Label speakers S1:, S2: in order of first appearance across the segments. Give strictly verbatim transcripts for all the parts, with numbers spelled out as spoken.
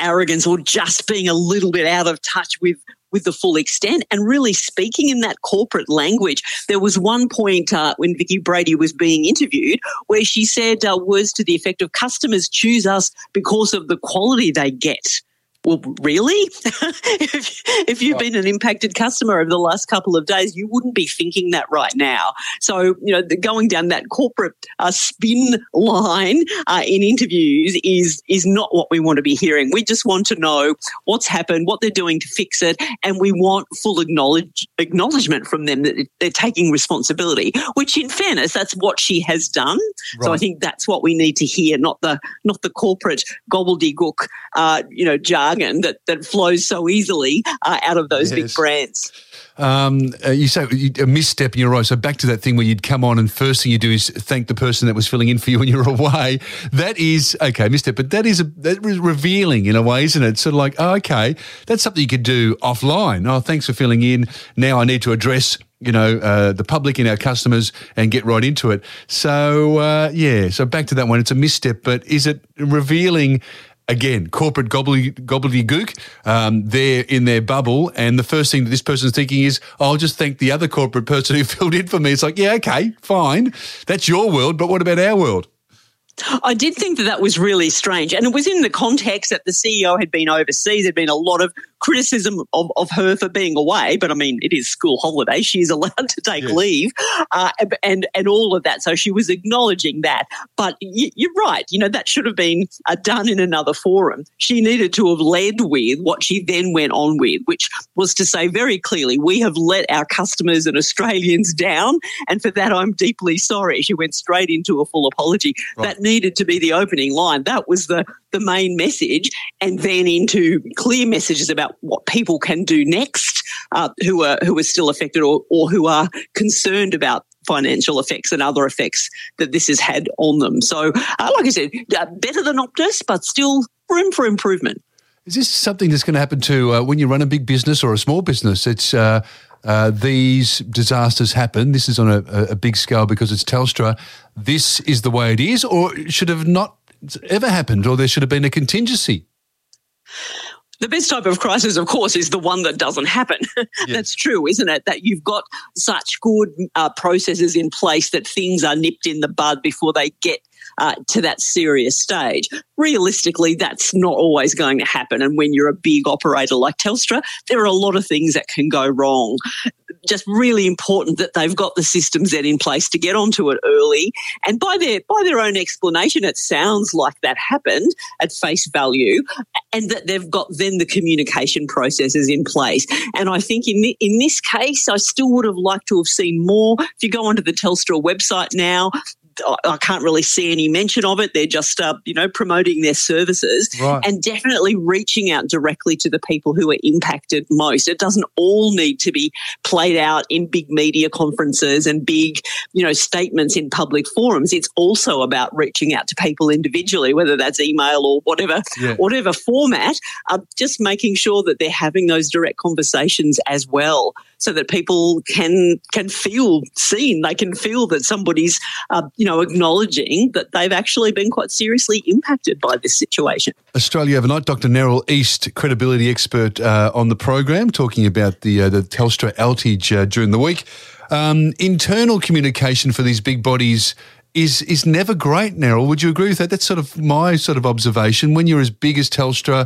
S1: arrogance or just being a little bit out of touch with with the full extent and really speaking in that corporate language. There was one point uh, when Vicky Brady was being interviewed where she said uh, words to the effect of customers choose us because of the quality they get. Well, really? if, if you've been an impacted customer over the last couple of days, you wouldn't be thinking that right now. So, you know, the, going down that corporate uh, spin line uh, in interviews is is not what we want to be hearing. We just want to know what's happened, what they're doing to fix it, and we want full acknowledge, acknowledgement from them that they're taking responsibility, which in fairness, that's what she has done. Right. So I think that's what we need to hear, not the not the corporate gobbledygook, uh, you know, jargon that, that flows so easily uh, out of those yes. big brands.
S2: Um, uh, you say a misstep, and you're right. So back to that thing where you'd come on and first thing you do is thank the person that was filling in for you when you were away. That is, okay, misstep, but that is, a, that is revealing in a way, isn't it? Sort of like, oh, okay, that's something you could do offline. Oh, thanks for filling in. Now I need to address you know, uh, the public and our customers and get right into it. So, uh, yeah, so back to that one. It's a misstep, but is it revealing? Again, corporate gobbledy, gobbledygook, um, they're in their bubble, and the first thing that this person's thinking is, oh, I'll just thank the other corporate person who filled in for me. It's like, yeah, okay, fine. That's your world, but what about our world?
S1: I did think that that was really strange, and it was in the context that the C E O had been overseas. There'd been a lot of criticism of, of her for being away, but I mean, it is school holiday. She is allowed to take yes. leave uh, and and all of that. So she was acknowledging that. But y- you're right. You know, that should have been uh, done in another forum. She needed to have led with what she then went on with, which was to say very clearly, we have let our customers and Australians down, and for that I'm deeply sorry. She went straight into a full apology. Right. That needed to be the opening line. That was the, the main message, and then into clear messages about what people can do next uh, who are who are still affected or, or who are concerned about financial effects and other effects that this has had on them. So, uh, like I said, uh, better than Optus, but still room for improvement.
S2: Is this something that's going to happen to uh, when you run a big business or a small business? It's uh, uh, these disasters happen. This is on a, a big scale because it's Telstra. This is the way it is, or should have not ever happened, or there should have been a contingency?
S1: The best type of crisis, of course, is the one that doesn't happen. Yes. That's true, isn't it? That you've got such good uh, processes in place that things are nipped in the bud before they get uh, to that serious stage. Realistically, that's not always going to happen. And when you're a big operator like Telstra, there are a lot of things that can go wrong. Just really important that they've got the systems then in place to get onto it early. And by their by their own explanation, it sounds like that happened at face value, and that they've got then the communication processes in place. And I think in the, in this case, I still would have liked to have seen more. If you go onto the Telstra website now, I can't really see any mention of it. They're just, uh, you know, promoting their services right. and definitely reaching out directly to the people who are impacted most. It doesn't all need to be played out in big media conferences and big, you know, statements in public forums. It's also about reaching out to people individually, whether that's email or whatever, yeah. whatever format, uh, just making sure that they're having those direct conversations as well, so that people can can feel seen. They can feel that somebody's, uh, you know, acknowledging that they've actually been quite seriously impacted by this situation.
S2: Australia Overnight, Doctor Neril East, credibility expert uh, on the program, talking about the uh, the Telstra outage uh, during the week. Um, internal communication for these big bodies is is never great, Neril. Would you agree with that? That's sort of my sort of observation. When you're as big as Telstra,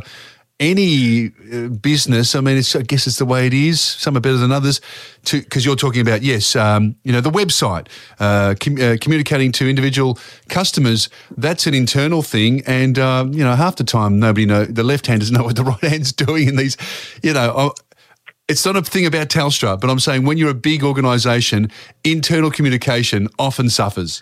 S2: any uh, business, I mean, it's, I guess it's the way it is. Some are better than others, because you're talking about, yes, um, you know, the website, uh, com- uh, communicating to individual customers, that's an internal thing. And, uh, you know, half the time nobody know, the left-handers know what the right hand's doing in these, you know, uh, it's not a thing about Telstra, but I'm saying when you're a big organisation, internal communication often suffers.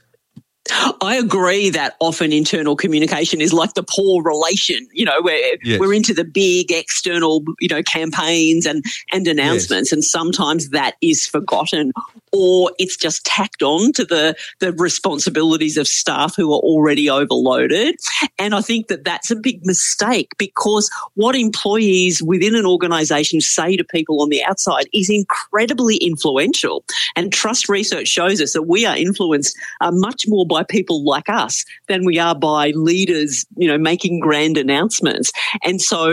S1: I agree that often internal communication is like the poor relation, you know, where yes. we're into the big external, you know, campaigns and, and announcements, yes. and sometimes that is forgotten, or it's just tacked on to the, the responsibilities of staff who are already overloaded. And I think that that's a big mistake, because what employees within an organisation say to people on the outside is incredibly influential. And trust research shows us that we are influenced uh, much more by people like us than we are by leaders, you know, making grand announcements. And so